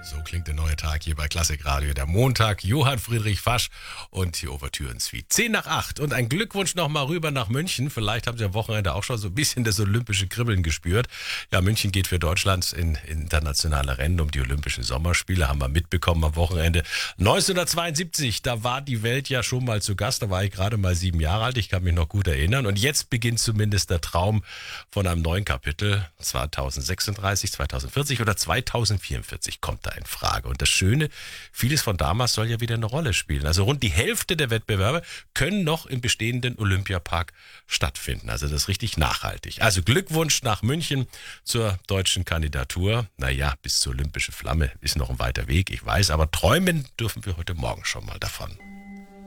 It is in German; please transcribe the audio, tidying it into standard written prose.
So klingt der neue Tag hier bei Klassikradio. Der Montag, Johann Friedrich Fasch und die Ouvertüren-Suite. 7:10 und ein Glückwunsch nochmal rüber nach München. Vielleicht haben Sie am Wochenende auch schon so ein bisschen das olympische Kribbeln gespürt. Ja, München geht für Deutschland in internationale Rennen um die Olympischen Sommerspiele. Haben wir mitbekommen am Wochenende. 1972, da war die Welt ja schon mal zu Gast. Da war ich gerade mal 7 Jahre alt. Ich kann mich noch gut erinnern. Und jetzt beginnt zumindest der Traum von einem neuen Kapitel. 2036, 2040 oder 2044 kommt da in Frage. Und das Schöne, vieles von damals soll ja wieder eine Rolle spielen. Also rund die Hälfte der Wettbewerbe können noch im bestehenden Olympiapark stattfinden. Also das ist richtig nachhaltig. Also Glückwunsch nach München zur deutschen Kandidatur. Naja, bis zur olympischen Flamme ist noch ein weiter Weg, ich weiß, aber träumen dürfen wir heute Morgen schon mal davon.